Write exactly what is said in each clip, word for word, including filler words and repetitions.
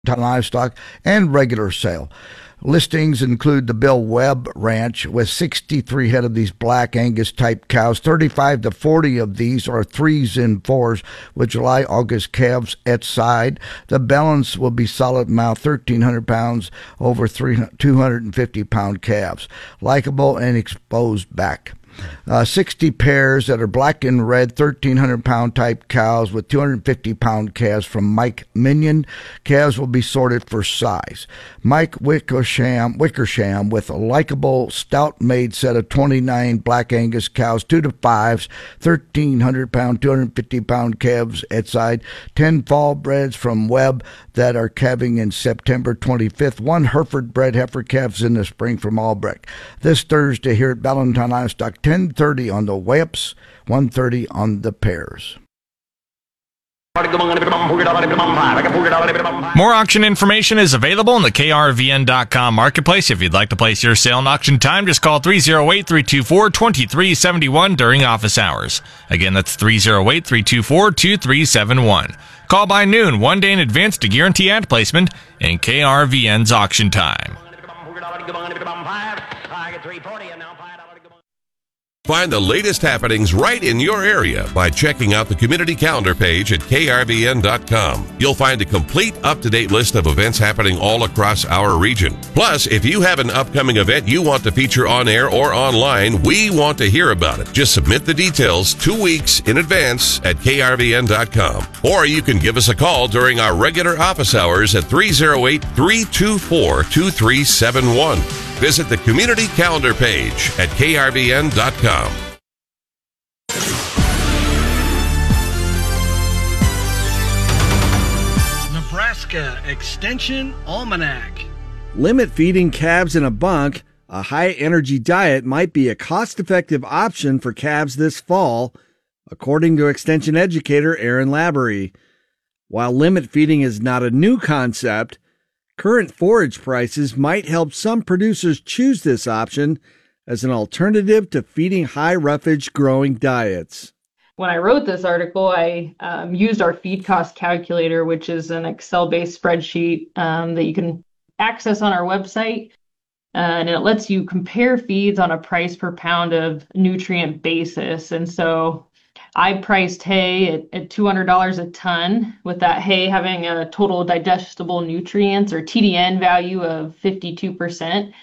livestock and regular sale. Listings include the Bill Webb Ranch with sixty-three head of these black Angus type cows. thirty-five to forty of these are threes and fours with July August calves at side. The balance will be solid mouth, thirteen hundred pounds over two hundred fifty pound calves. Likeable and exposed back. Uh, sixty pairs that are black and red, thirteen hundred pound type cows with two hundred fifty pound calves from Mike Minion. Calves will be sorted for size. Mike Wickersham, Wickersham with a likable stout made set of twenty-nine black Angus cows, two to fives, thirteen hundred pound, two hundred fifty pound calves at side. ten fall breds from Webb that are calving in September twenty-fifth. One Hereford bred heifer calves in the spring from Albrecht. This Thursday here at Valentine Livestock, ten thirty on the Wamps, one thirty on the pairs. More auction information is available in the K R V N dot com marketplace. If you'd like to place your sale in auction time, just call three oh eight, three two four, two three seven one during office hours. Again, that's three oh eight, three two four, two three seven one. Call by noon, one day in advance to guarantee ad placement in K R V N's auction time. Find the latest happenings right in your area by checking out the community calendar page at K R V N dot com. You'll find a complete, up-to-date list of events happening all across our region. Plus, if you have an upcoming event you want to feature on air or online, we want to hear about it. Just submit the details two weeks in advance at K R V N dot com. Or you can give us a call during our regular office hours at three oh eight, three two four, two three seven one. Visit the community calendar page at K R V N dot com. Nebraska Extension Almanac. Limit feeding calves in a bunk. A high-energy diet might be a cost-effective option for calves this fall, according to Extension educator Aaron Laborie. While limit feeding is not a new concept, current forage prices might help some producers choose this option as an alternative to feeding high roughage growing diets. When I wrote this article, I um, used our feed cost calculator, which is an Excel-based spreadsheet um, that you can access on our website. Uh, and it lets you compare feeds on a price per pound of nutrient basis. And so I priced hay at, at two hundred dollars a ton, with that hay having a total digestible nutrients or T D N value of fifty-two percent,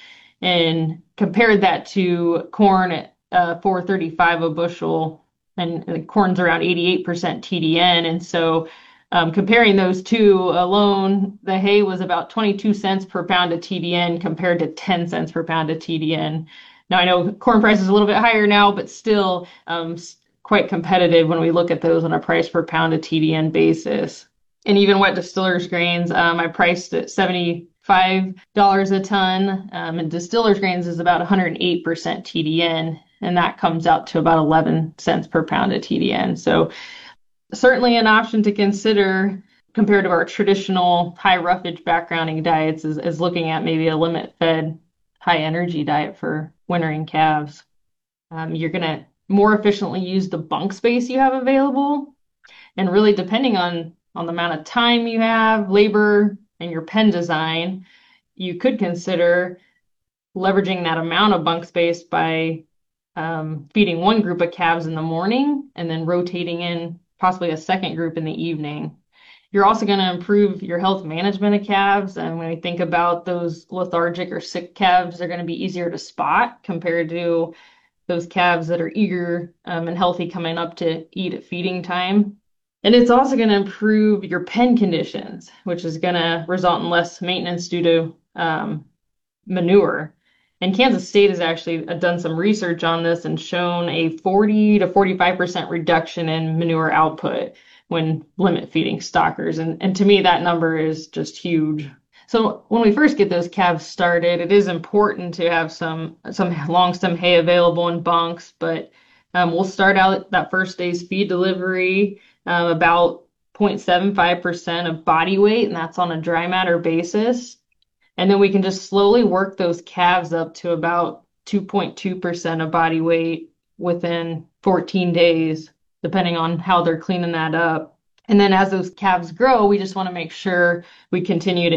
and compared that to corn at uh, four thirty-five a bushel, and, and corn's around eighty-eight percent T D N. And so um, comparing those two alone, the hay was about twenty-two cents per pound of T D N compared to ten cents per pound of T D N. Now I know corn price is a little bit higher now, but still um, quite competitive when we look at those on a price per pound of T D N basis. And even wet distillers grains, um, I priced at seventy-five dollars a ton, um, and distillers grains is about one hundred eight percent T D N, and that comes out to about eleven cents per pound of T D N. So certainly an option to consider compared to our traditional high roughage backgrounding diets is, is looking at maybe a limit fed high energy diet for wintering calves. Um, you're going to more efficiently use the bunk space you have available, and really depending on on the amount of time you have, labor, and your pen design, you could consider leveraging that amount of bunk space by um, feeding one group of calves in the morning and then rotating in possibly a second group in the evening. You're also going to improve your health management of calves, and when we think about those lethargic or sick calves, they're going to be easier to spot compared to those calves that are eager um, and healthy coming up to eat at feeding time. And it's also going to improve your pen conditions, which is going to result in less maintenance due to um, manure. And Kansas State has actually done some research on this and shown a forty to forty-five percent reduction in manure output when limit feeding stockers. And, and to me, that number is just huge. So when we first get those calves started, it is important to have some some long stem hay available in bunks, but um, we'll start out that first day's feed delivery um, about zero point seven five percent of body weight, and that's on a dry matter basis. And then we can just slowly work those calves up to about two point two percent of body weight within fourteen days, depending on how they're cleaning that up. And then as those calves grow, we just want to make sure we continue to